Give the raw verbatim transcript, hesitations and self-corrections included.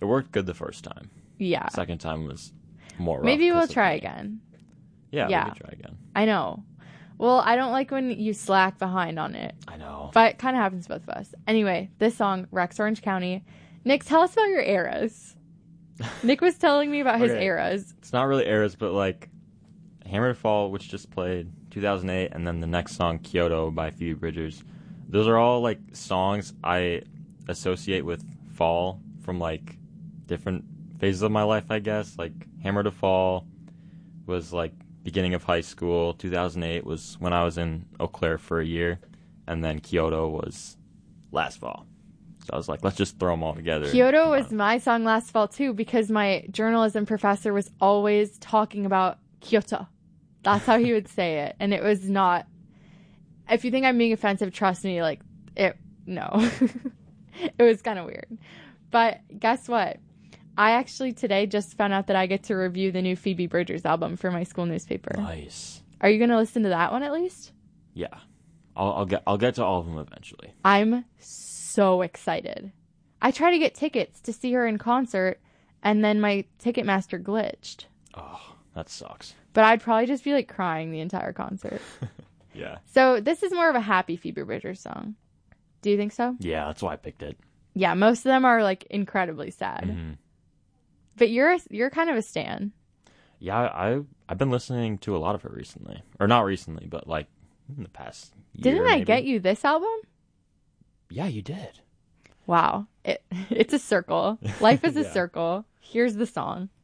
It worked good the first time. Yeah. Second time was more rough. Maybe we'll 'cause of try me. again. Yeah, Yeah. we could try again. I know. Well, I don't like when you slack behind on it. I know. But it kind of happens to both of us. Anyway, this song, Rex Orange County. Nick, tell us about your eras. Nick was telling me about his Okay. eras. It's not really eras, but like Hammer to Fall, which just played two thousand eight, and then the next song, Kyoto by Phoebe Bridgers. Those are all like songs I associate with fall from like different phases of my life, I guess. Like Hammer to Fall was like beginning of high school. two thousand eight was when I was in Eau Claire for a year, and then Kyoto was last fall. So I was like, let's just throw them all together. Kyoto was my song last fall, too, because my journalism professor was always talking about Kyoto. That's how he would say it. And it was not... If you think I'm being offensive, trust me, like, it... No. It was kind of weird. But guess what? I actually today just found out that I get to review the new Phoebe Bridgers album for my school newspaper. Nice. Are you going to listen to that one at least? Yeah. I'll, I'll get I'll get to all of them eventually. I'm so excited. I tried to get tickets to see her in concert, and then my Ticketmaster glitched. Oh, that sucks. But I'd probably just be like crying the entire concert. Yeah. So this is more of a happy Phoebe Bridgers song. Do you think so? Yeah, that's why I picked it. Yeah, most of them are like incredibly sad. Mm-hmm. But you're you're kind of a stan. Yeah, I I've been listening to a lot of her recently, or not recently, but like in the past year. Didn't I maybe. get you this album? Yeah, you did. Wow. It it's a circle. Life is a Yeah. circle. Here's the song.